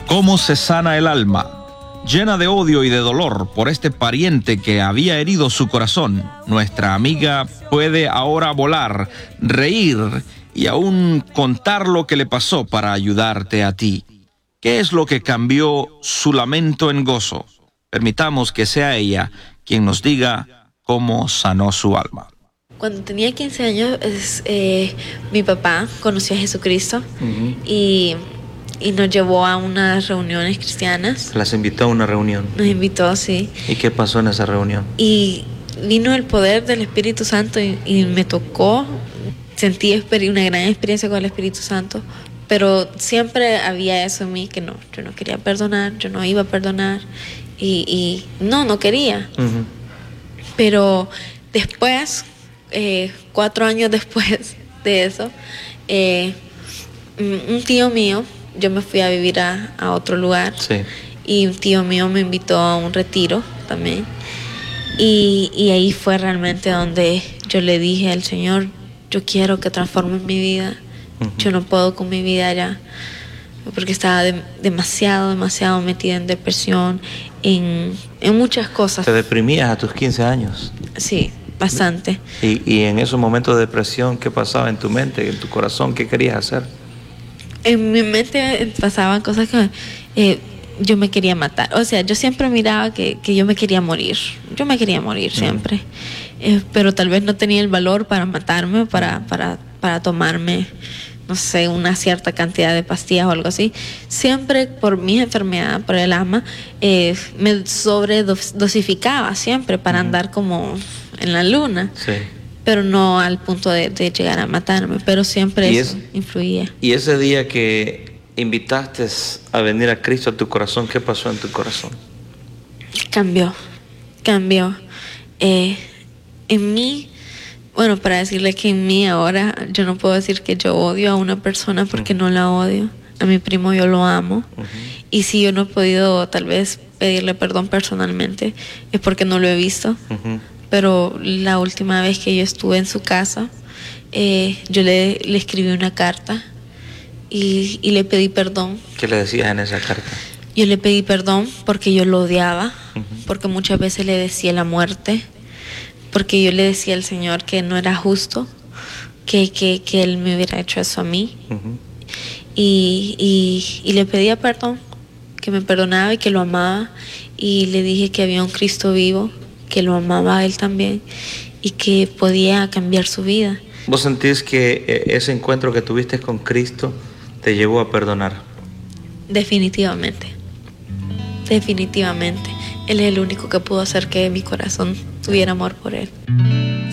¿Cómo se sana el alma? Llena de odio y de dolor por este pariente que había herido su corazón, nuestra amiga puede ahora volar, reír y aún contar lo que le pasó para ayudarte a ti. ¿Qué es lo que cambió su lamento en gozo? Permitamos que sea ella quien nos diga cómo sanó su alma. Cuando tenía 15 años, mi papá conoció a Jesucristo y nos llevó a unas reuniones cristianas. ¿Las invitó a una reunión? Nos invitó, sí. ¿Y qué pasó en esa reunión? Y vino el poder del Espíritu Santo y me tocó. Sentí una gran experiencia con el Espíritu Santo, pero siempre había eso en mí que no, yo no quería perdonar, yo no iba a perdonar y no quería. Pero después, 4 años después de eso, un tío mío, yo me fui a vivir a otro lugar, sí. Y un tío mío me invitó a un retiro también. Y ahí fue realmente donde yo le dije al Señor, yo quiero que transformes mi vida. Yo no puedo con mi vida ya, porque estaba demasiado metida en depresión, en muchas cosas. ¿Te deprimías a tus 15 años? Sí, bastante. ¿Y en esos momentos de depresión, qué pasaba en tu mente, en tu corazón? ¿Qué querías hacer? En mi mente pasaban cosas que yo me quería matar. O sea, yo siempre miraba que yo me quería morir. Yo me quería morir siempre. Pero tal vez no tenía el valor para matarme, para tomarme, no sé, una cierta cantidad de pastillas o algo así. Siempre por mi enfermedad, por el asma, me sobredosificaba siempre para andar como en la luna. Sí. Pero no al punto de llegar a matarme, pero siempre eso influía. Y ese día que invitaste a venir a Cristo a tu corazón, ¿qué pasó en tu corazón? Cambió. En mí, bueno, para decirle que en mí ahora, yo no puedo decir que yo odio a una persona porque no la odio. A mi primo yo lo amo. Y si yo no he podido tal vez pedirle perdón personalmente, es porque no lo he visto. Pero la última vez que yo estuve en su casa, yo le escribí una carta y le pedí perdón. ¿Qué le decías en esa carta? Yo le pedí perdón porque yo lo odiaba, porque muchas veces le decía la muerte, porque yo le decía al Señor que no era justo que Él me hubiera hecho eso a mí. Y le pedía perdón, que me perdonaba y que lo amaba, y le dije que había un Cristo vivo, que lo amaba a él también y que podía cambiar su vida. ¿Vos sentís que ese encuentro que tuviste con Cristo te llevó a perdonar? Definitivamente. Él es el único que pudo hacer que mi corazón tuviera amor por Él.